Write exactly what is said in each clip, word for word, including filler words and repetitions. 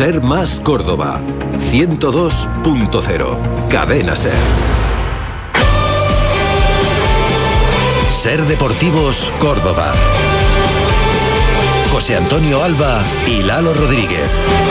Ser Más Córdoba, ciento dos punto cero. Cadena Ser. Ser Deportivos Córdoba. José Antonio Alba y Lalo Rodríguez.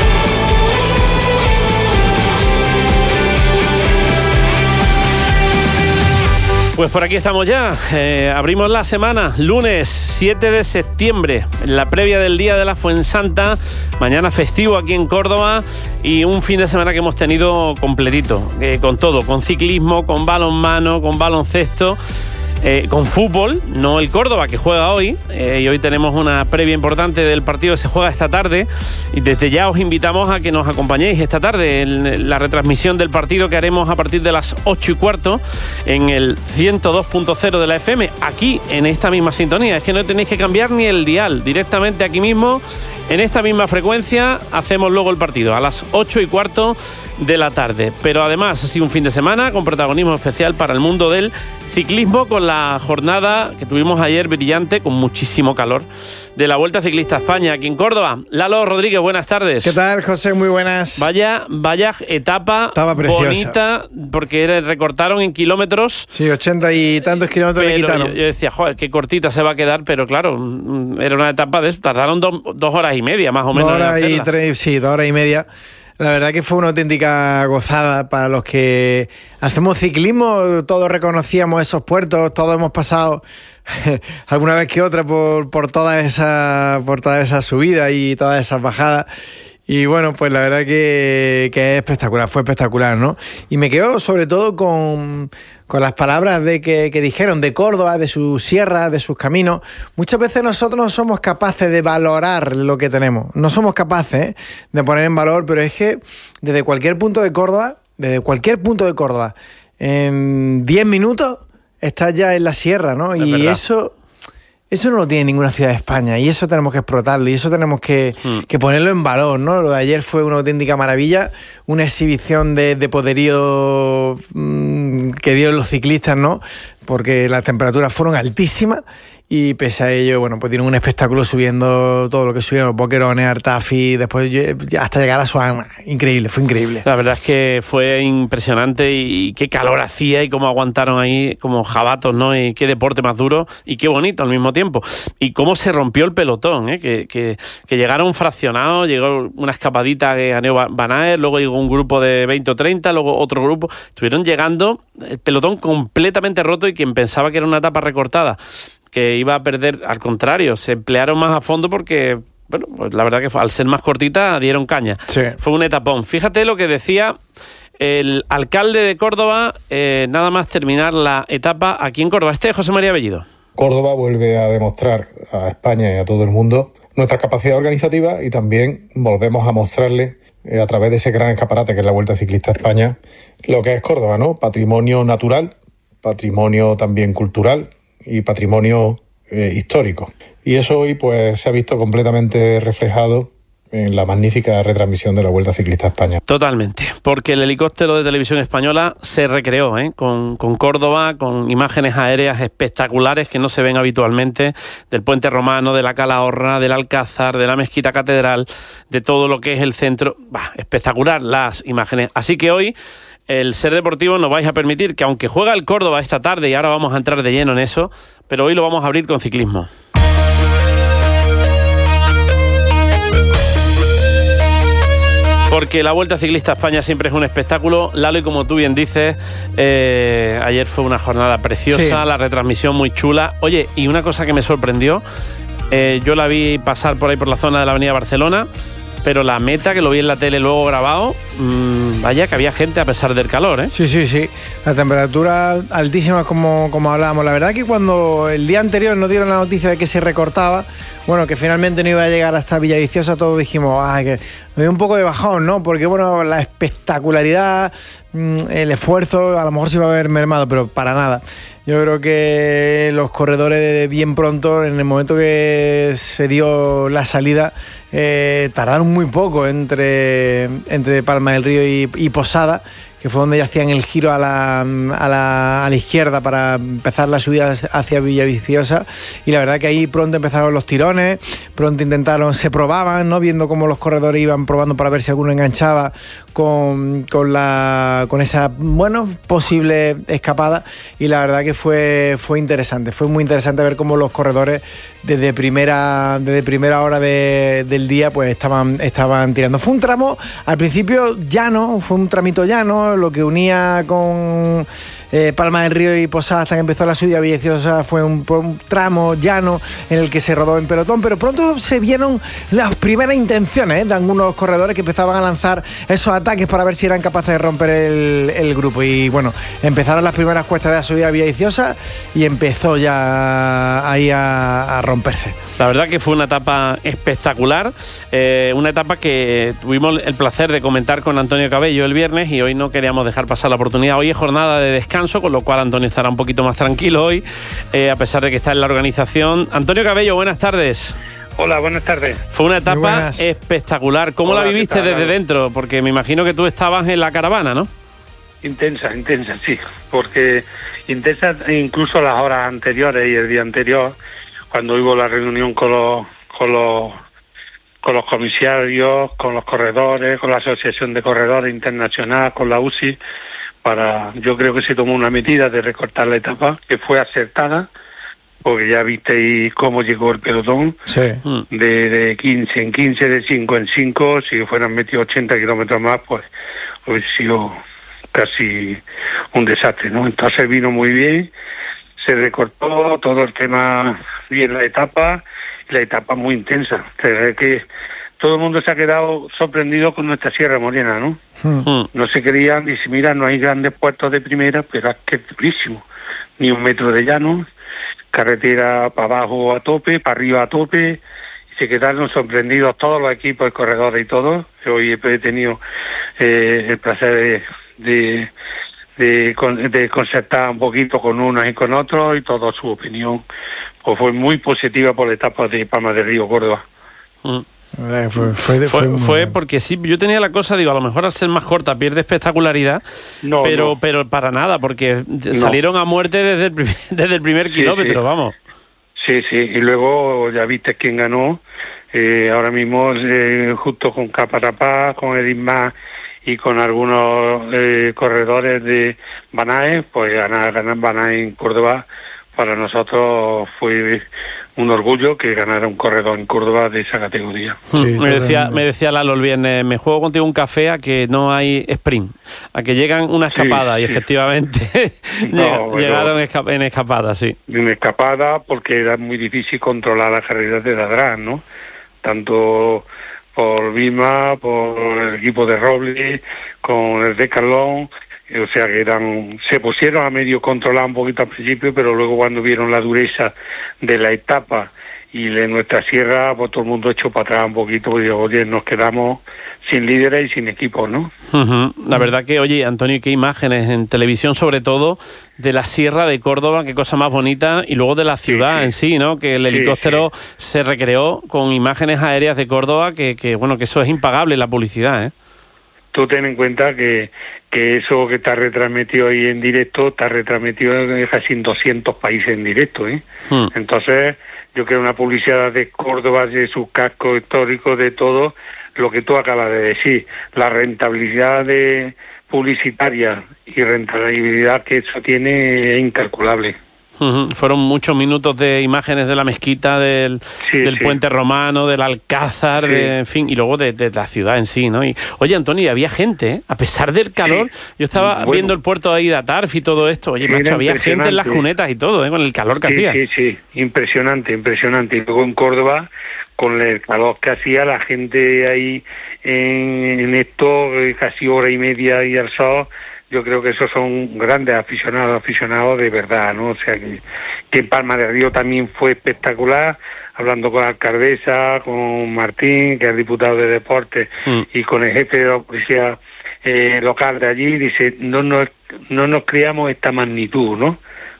Pues por aquí estamos ya, eh, abrimos la semana, lunes siete de septiembre, la previa del Día de la Fuensanta, mañana festivo aquí en Córdoba y un fin de semana que hemos tenido completito, eh, con todo, con ciclismo, con balonmano, con baloncesto, eh, con fútbol, no el Córdoba que juega hoy, eh, y hoy tenemos una previa importante del partido que se juega esta tarde y desde ya os invitamos a que nos acompañéis esta tarde en la retransmisión del partido que haremos a partir de las ocho y cuarto en el ciento dos punto cero de la F M, aquí en esta misma sintonía. Es que no tenéis que cambiar ni el dial, directamente aquí mismo en esta misma frecuencia hacemos luego el partido a las ocho y cuarto de la tarde. Pero además ha sido un fin de semana con protagonismo especial para el mundo del ciclismo, con la jornada que tuvimos ayer brillante, con muchísimo calor, de la Vuelta Ciclista a España aquí en Córdoba. Lalo Rodríguez, buenas tardes. ¿Qué tal, José? Muy buenas. Vaya, vaya etapa bonita, porque recortaron en kilómetros. Sí, ochenta y tantos kilómetros le quitaron. Yo, yo decía, joder, qué cortita se va a quedar, pero claro, era una etapa de eso, tardaron do, dos horas y media más o menos. Dos horas en y tres, sí, dos horas y media. La verdad que fue una auténtica gozada para los que hacemos ciclismo. Todos reconocíamos esos puertos, todos hemos pasado alguna vez que otra por, por todas esas por todas esas subidas y todas esas bajadas. Y bueno, pues la verdad que, que es espectacular, fue espectacular, ¿no? Y me quedo sobre todo con, con las palabras de que, que dijeron de Córdoba, de sus sierras, de sus caminos. Muchas veces nosotros no somos capaces de valorar lo que tenemos. No somos capaces, ¿eh?, de poner en valor, pero es que desde cualquier punto de Córdoba, desde cualquier punto de Córdoba, en diez minutos estás ya en la sierra, ¿no? Es y verdad. eso... Eso no lo tiene ninguna ciudad de España y eso tenemos que explotarlo y eso tenemos que, mm. que ponerlo en valor, ¿no? Lo de ayer fue una auténtica maravilla, una exhibición de, de poderío mmm, que dieron los ciclistas, ¿no? Porque las temperaturas fueron altísimas y pese a ello, bueno, pues tienen un espectáculo subiendo todo lo que subieron, Boquerones, Artafi, después hasta llegar a Suama. Increíble, fue increíble. La verdad es que fue impresionante y qué calor hacía y cómo aguantaron ahí como jabatos, ¿no? Y qué deporte más duro y qué bonito al mismo tiempo. Y cómo se rompió el pelotón, ¿eh? Que, que, que llegaron fraccionados, llegó una escapadita que ganó Van Aert, luego llegó un grupo de veinte o treinta, luego otro grupo. Estuvieron llegando el pelotón completamente roto y quien pensaba que era una etapa recortada, que iba a perder, al contrario, se emplearon más a fondo porque, bueno, pues la verdad que fue, al ser más cortita dieron caña. Sí. Fue un etapón. Fíjate lo que decía el alcalde de Córdoba, eh, nada más terminar la etapa aquí en Córdoba. Este es José María Bellido. Córdoba vuelve a demostrar a España y a todo el mundo nuestra capacidad organizativa y también volvemos a mostrarle eh, a través de ese gran escaparate que es la Vuelta Ciclista a España lo que es Córdoba, ¿no? Patrimonio natural, patrimonio también cultural y patrimonio eh, histórico. Y eso hoy pues se ha visto completamente reflejado en la magnífica retransmisión de la Vuelta Ciclista a España. Totalmente, porque el helicóptero de Televisión Española se recreó, ¿eh? con, con Córdoba, con imágenes aéreas espectaculares que no se ven habitualmente, del Puente Romano, de la Calahorra, del Alcázar, de la Mezquita Catedral, de todo lo que es el centro. Bah, espectacular las imágenes. Así que hoy el Ser Deportivo nos vais a permitir que, aunque juega el Córdoba esta tarde, y ahora vamos a entrar de lleno en eso, pero hoy lo vamos a abrir con ciclismo. Porque la Vuelta Ciclista a España siempre es un espectáculo. Lalo, y como tú bien dices, eh, ayer fue una jornada preciosa, sí. La retransmisión muy chula. Oye, y una cosa que me sorprendió, eh, yo la vi pasar por ahí por la zona de la Avenida Barcelona, pero la meta, que lo vi en la tele luego grabado, mmm, vaya que había gente a pesar del calor, ¿eh? Sí, sí, sí. La temperatura altísima, como, como hablábamos. La verdad que cuando el día anterior nos dieron la noticia de que se recortaba, bueno, que finalmente no iba a llegar hasta Villaviciosa, todos dijimos, ah, que me dio un poco de bajón, ¿no? Porque, bueno, la espectacularidad, el esfuerzo, a lo mejor se iba a haber mermado, pero para nada. Yo creo que los corredores bien pronto, en el momento que se dio la salida, eh, tardaron muy poco entre, entre Palma del Río y, y Posada, que fue donde ya hacían el giro a la, a la, a la izquierda para empezar la subida hacia Villaviciosa, y la verdad que ahí pronto empezaron los tirones, pronto intentaron, se probaban, ¿no? Viendo cómo los corredores iban probando para ver si alguno enganchaba con, con, la, con esa, bueno, posible escapada, y la verdad que fue, fue interesante, fue muy interesante ver cómo los corredores desde primera, desde primera hora de, del día pues estaban, estaban tirando. Fue un tramo al principio llano, fue un tramito llano, lo que unía con eh, Palma del Río y Posada hasta que empezó la subida Villaviciosa fue un, un tramo llano en el que se rodó en pelotón, pero pronto se vieron las primeras intenciones ¿eh? de algunos corredores que empezaban a lanzar esos ataques para ver si eran capaces de romper el, el grupo, y bueno, empezaron las primeras cuestas de la subida Villaviciosa y empezó ya ahí a, a romperse. La verdad que fue una etapa espectacular, eh, una etapa que tuvimos el placer de comentar con Antonio Cabello el viernes, y hoy no queríamos dejar pasar la oportunidad. Hoy es jornada de descanso, con lo cual Antonio estará un poquito más tranquilo hoy, eh, a pesar de que está en la organización. Antonio Cabello, buenas tardes. Hola, buenas tardes. Fue una etapa espectacular. ¿Cómo Hola, la viviste desde dentro? Porque me imagino que tú estabas en la caravana, ¿no? Intensa, intensa, sí. Porque intensa incluso las horas anteriores y el día anterior, cuando hubo la reunión con los, con los, con los comisarios, con los corredores, con la Asociación de Corredores Internacional, con la U C I, para, yo creo que se tomó una medida de recortar la etapa, que fue acertada, porque ya visteis cómo llegó el pelotón, sí. de, de quince en quince, de cinco en cinco, si fueran metido ochenta kilómetros más, pues hubiese sido casi un desastre, ¿no? Entonces vino muy bien, se recortó todo el tema bien la etapa, y la etapa muy intensa. Es que todo el mundo se ha quedado sorprendido con nuestra Sierra Morena, ¿no? Hmm. No se creían, dice, mira, no hay grandes puertos de primera, pero es que es durísimo, ni un metro de llano, carretera para abajo a tope, para arriba a tope, y se quedaron sorprendidos todos los equipos, el corredor y todo. Yo hoy he tenido eh, el placer de, de, de, de concertar un poquito con unos y con otros, y toda su opinión pues fue muy positiva por la etapa de Palma del Río, Córdoba. Mm. Fue, fue, fue, fue, fue porque sí, yo tenía la cosa, digo, a lo mejor al ser más corta pierde espectacularidad, no, pero no. pero para nada, porque no. salieron a muerte desde el primer, desde el primer sí, kilómetro, sí. vamos. Sí, sí, y luego ya viste quién ganó, eh, ahora mismo eh, justo con Caparapá, con Edisma y con algunos eh, corredores de Banae, pues ganar, ganar Banae en Córdoba para nosotros fue un orgullo que ganara un corredor en Córdoba de esa categoría. Sí, me decía me decía Lalo el viernes, me juego contigo un café a que no hay sprint, a que llegan una escapada, sí, y sí. efectivamente no, llegaron bueno, en escapada, sí. En escapada, porque era muy difícil controlar las carreras de atrás, ¿no? Tanto por Vima, por el equipo de Robles, con el Decathlon. O sea que eran, se pusieron a medio controlar un poquito al principio, pero luego cuando vieron la dureza de la etapa y de nuestra sierra, pues todo el mundo echó para atrás un poquito y dijo, oye, nos quedamos sin líderes y sin equipo, ¿no? Uh-huh. La verdad que, oye, Antonio, qué imágenes en televisión, sobre todo, de la sierra de Córdoba, qué cosa más bonita, y luego de la ciudad sí, sí. en sí, ¿no? Que el sí, helicóptero sí. se recreó con imágenes aéreas de Córdoba, que, que, bueno, que eso es impagable, la publicidad, ¿eh? Tú ten en cuenta que, que eso que está retransmitido ahí en directo, está retransmitido en casi en doscientos países en directo, ¿eh? Hmm. Entonces, yo creo una publicidad de Córdoba, de su casco histórico, de todo, lo que tú acabas de decir, la rentabilidad de publicitaria y rentabilidad que eso tiene es incalculable. Uh-huh. Fueron muchos minutos de imágenes de la mezquita, del, sí, del sí. puente romano, del Alcázar, sí. de, en fin, y luego de, de la ciudad en sí, ¿no? Y, oye, Antonio, había gente, ¿eh? A pesar del calor, sí. yo estaba bueno. viendo el puerto ahí de Atarf y todo esto, oye, macho, había gente en las cunetas y todo, ¿eh? Con el calor que sí, hacía. Sí, sí, impresionante, impresionante. Y luego en Córdoba, con el calor que hacía, la gente ahí en, en esto, casi hora y media y al sol. Yo creo que esos son grandes aficionados, aficionados de verdad, ¿no? O sea, que, que en Palma del Río también fue espectacular, hablando con la alcaldesa, con Martín, que es diputado de Deportes, mm. y con el jefe de la policía eh, local de allí, dice, no nos, no nos creamos esta magnitud, ¿no?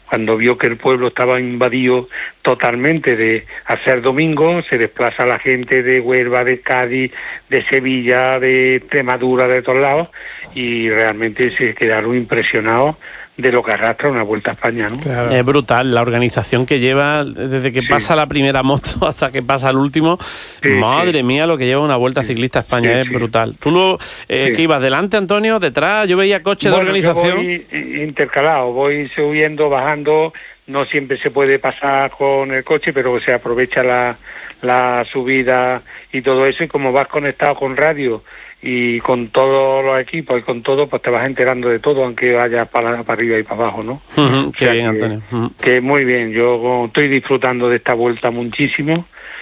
cuando vio que el pueblo estaba invadido totalmente de hacer domingo, se desplaza la gente de Huelva, de Cádiz, de Sevilla, de Extremadura, de todos lados, y realmente se quedaron impresionados de lo que arrastra una Vuelta a España, ¿no? Claro. Es brutal la organización que lleva desde que sí. pasa la primera moto hasta que pasa el último. Sí, Madre sí. mía, lo que lleva una Vuelta sí. Ciclista a España sí, es sí. brutal. ¿Tú lo, eh, sí. que ibas delante, Antonio, detrás? Yo veía coches bueno, de organización. Yo voy intercalado, voy subiendo, bajando. No siempre se puede pasar con el coche, pero se aprovecha la, la subida y todo eso. Y como vas conectado con radio y con todos los equipos y con todo, pues te vas enterando de todo, aunque vayas para, para arriba y para abajo, ¿no? Uh-huh, qué o sea bien, que, Antonio. Uh-huh. Que muy bien, yo estoy disfrutando de esta vuelta muchísimo.